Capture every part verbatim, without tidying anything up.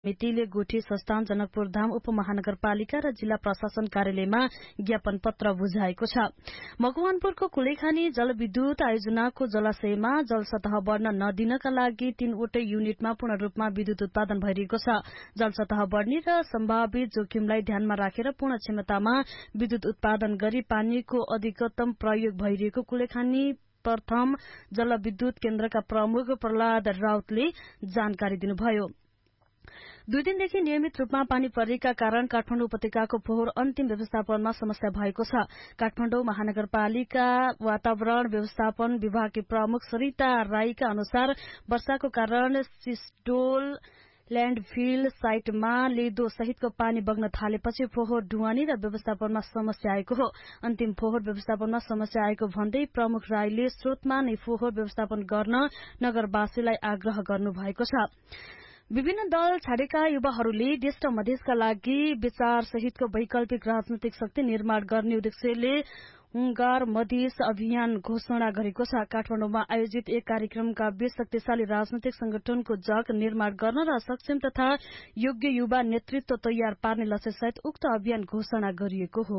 समितिले गुठी संस्थान जनकपुर धाम उपमहानगरपालिका र जिल्ला प्रशासन कार्यालयमा ज्ञापन पत्र बुझाएको छ। मकवानपुरको कुलेखानी जलविद्युत आयोजनाको जलाशयमा जल सतह बढ्न नदिनका लागि तीनवटै युनिटमा पूर्ण रूपमा विद्युत उत्पादन भइरहेको छ। जल सतह बढ्ने र सम्भावित जोखिमलाई ध्यानमा राखेर पूर्ण क्षमतामा विद्युत उत्पादन गरी पानीको अधिकतम प्रयोग भइरहेको कुलेखानी प्रथम जलविद्युत केन्द्रका प्रमुख प्रहलाद राउतले जानकारी दिनुभयो। दुई दिनदेखि नियमित रूपमा पानी परेका कारण काठमाडौँ उपत्यकाको फोहोर अन्तिम व्यवस्थापनमा समस्या भएको छ। काठमाडौँ महानगरपालिका वातावरण व्यवस्थापन विभागकी प्रमुख सरिता राईका अनुसार वर्षाको कारण सिस्डोल ल्याण्डफिल साइटमा लेदो सहितको पानी बग्न थालेपछि फोहोर ढुवानी र व्यवस्थापनमा समस्या आएको हो। अन्तिम फोहोर व्यवस्थापनमा समस्या आएको भन्दै प्रमुख राईले स्रोतमा नै फोहोर व्यवस्थापन गर्न नगरवासीलाई आग्रह गर्नुभएको छ। विभिन्न दल छाडेका युवाहरूले देश र मधेसका लागि विचार सहितको वैकल्पिक राजनैतिक शक्ति निर्माण गर्ने उद्देश्यले हुंगार मधेस अभियान घोषणा गरेको छ। काठमाडौँमा आयोजित एक कार्यक्रमका बीच शक्तिशाली राजनैतिक संगठनको जग निर्माण गर्न र सक्षम तथा योग्य युवा नेतृत्व तयार पार्ने लक्ष्यसहित उक्त अभियान घोषणा गरिएको हो।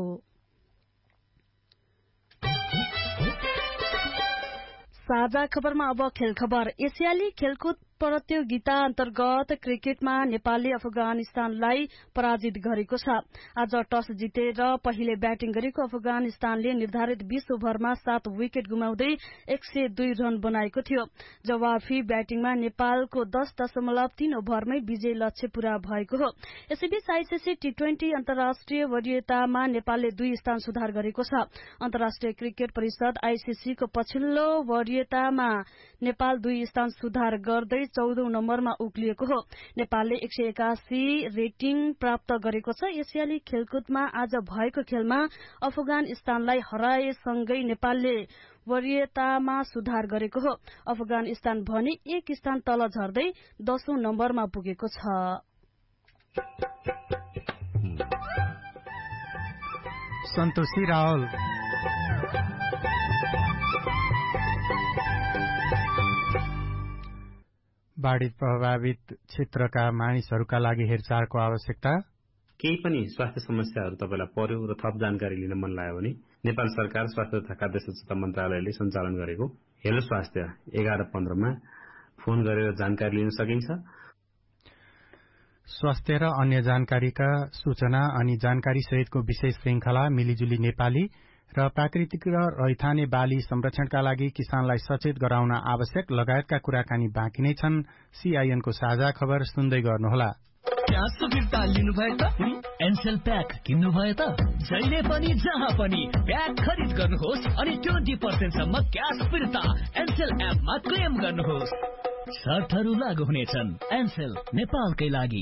साझा खबरमा अब खेल खबर। एसियाली खेलकुद प्रतियोगिता अन्तर्गत क्रिकेटमा नेपालले अफगानिस्तानलाई पराजित गरेको छ। आज टस जितेर पहिले ब्याटिङ गरेको अफगानिस्तानले निर्धारित बीस ओभरमा सात विकेट गुमाउँदै एक सय दुई रन बनाएको थियो। जवाफी ब्याटिङमा नेपालको दस दशमलव तीन ओभरमै विजय लक्ष्य पूरा भएको हो। यसैबीच आईसीसी टी ट्वेन्टी अन्तर्राष्ट्रिय वरियतामा नेपालले दुई स्थान सुधार गरेको छ। अन्तर्राष्ट्रिय क्रिकेट परिषद आईसीसी को पछिल्लो वरियतामा नेपाल दुई स्थान सुधार गर्दै चौधौं नम्बरमा उक्लिएको हो। नेपालले एक सय एकासी रेटिङ प्राप्त गरेको छ। एसियाली खेलकुदमा आज भएको खेलमा अफगानिस्तानलाई हराएसँगै नेपालले वरियतामा सुधार गरेको हो। अफगानिस्तान भने एक स्थान तल झर्दै दशौं नम्बरमा पुगेको छ। सन्तोषी रावल बाढी प्रभावित क्षेत्रका मानिसहरूका लागि हेरचाहको आवश्यकता। केही पनि स्वास्थ्य समस्याहरू तपाईलाई पर्यो र थप जानकारी लिन मन लाग्यो भने नेपाल सरकार स्वास्थ्य तथा खाद्य स्वच्छता मन्त्रालयले सञ्चालन गरेको हेलो स्वास्थ्य एघार पन्ध्रमा फोन गरेर जानकारी लिन सकिन्छ। स्वास्थ्य र अन्य जानकारीका सूचना अनि जानकारी सहितको विशेष श्रृंखला मिलिजुली नेपाली र प्राकृतिक र रैथाने बाली संरक्षणका लागि किसानलाई सचेत गराउन आवश्यक लगायतका कुराकानी बाँकी नै छन्। सीआईएन को साझा खबर सुन्दै गर्नुहोला। क्यास सुविधा लिनुभयो त एनसेल प्याक किन्नुभयो त जहिले पनि जहाँ पनि प्याक खरिद गर्नुहोस् अनि ट्वेन्टी पर्सेन्ट सम्म क्यास फिर्ता एनसेल एपमा क्लेम गर्नुहोस्। शर्तहरू लागू हुनेछन्। एनसेल नेपालकै लागि।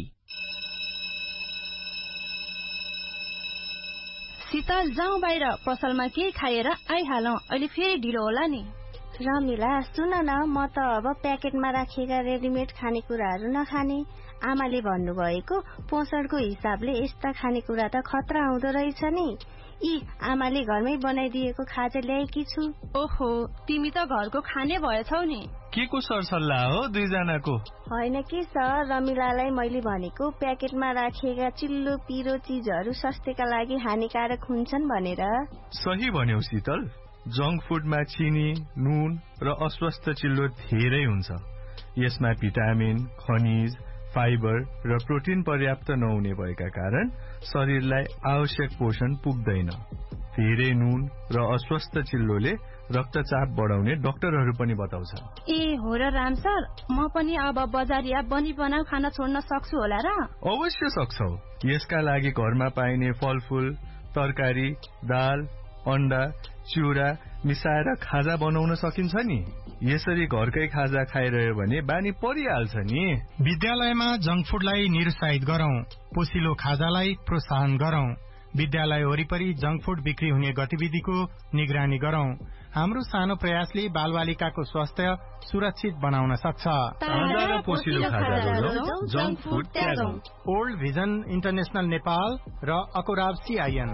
शीतल जाउँ बाहिर पसलमा केही खाएर आइहालौं, अहिले फेरि ढिलो होला नि। रमिला सुन न, म त अब प्याकेटमा राखिएका रेडिमेड खानेकुराहरू नखाने। आमाले भन्नुभएको पोषणको हिसाबले यस्ता खानेकुरा त खतरा हुँदो रहेछ नि। यी आमाले घरमै बनाइदिएको खाजा ल्याएकी छु। ओहो, तिमी त घरको खाने भएछौ नि। के को सरसल्लाह हो दुईजनाको? होइन कि सर, रमिलालाई मैले भनेको प्याकेटमा राखिएका चिल्लो पिरो चीजहरू स्वास्थ्यका लागि हानिकारक हुन्छन् भनेर। सही भन्यौ शीतल। जंक फुडमा चिनी, नुन र अस्वस्थ चिल्लो धेरै हुन्छ। यसमा भिटामिन, खनिज, फाइबर र प्रोटिन पर्याप्त नहुने भएका कारण शरीरलाई आवश्यक पोषण पुग्दैन। धेरै नुन र अस्वस्थ चिल्लोले रक्तचाप बढाउने डाक्टरहरू पनि बताउँछन्। ए हो र राम सर, म पनि अब बजारिया बनी बनाउ खाना छोड्न सक्छु होला र? अवश्य सक्छौ। यसका लागि घरमा पाइने फलफूल, तरकारी, दाल, अण्डा, चिउरा मिसाएर खाजा बनाउन सकिन्छ नि। यसरी घरकै खाजा खाइरह्यो भने बानी परिहाल्छ नि। विद्यालयमा जंक फुडलाई निरुत्साहित गरौं, पोसिलो खाजालाई प्रोत्साहन गरौं। विद्यालय वरिपरि जंक फुड बिक्री हुने गतिविधिको निगरानी गरौं। हाम्रो सानो प्रयासले बालबालिकाको स्वास्थ्य सुरक्षित बनाउन सक्छ। ताजा र पोसिलो खाजा रोजौं, junk food त्यागौं। Old vision international Nepal र अकोराब सीआईएन।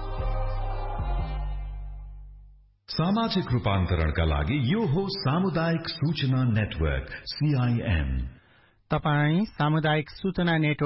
सामाजिक रूपान्तरणका लागि यो हो सामुदायिक सूचना नेटवर्क सीआईएन। तपाई सामुदायिक सूचना नेटवर्क